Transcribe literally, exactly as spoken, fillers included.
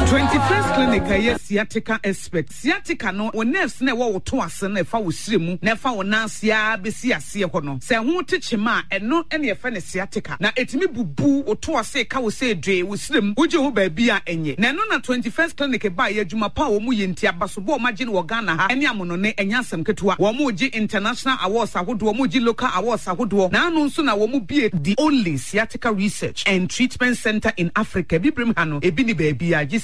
twenty-first clinic a sciatica expert. Sciatica no o nerves na wo to ase na fa wo sire mu na fa wo nansia besi ase ho no. Se ho teche ma eno ene ye fa ne sciatica. Na etimi bubu o to ase ka wo se dwe wo sire mu. Wo je ho ba bia enye. Na no na twenty-first clinic ba ye adwuma pa wo mu ye ntia basobo o magine wo Ghana ha. Ene amono ne enya asem ketua. Wo mu ji international awards ahodo, wo mu ji local awards ahodo. Na anu nso na wo mu bie the only sciatica research and treatment center in Africa. Bibrim ha no ebi ni ba bia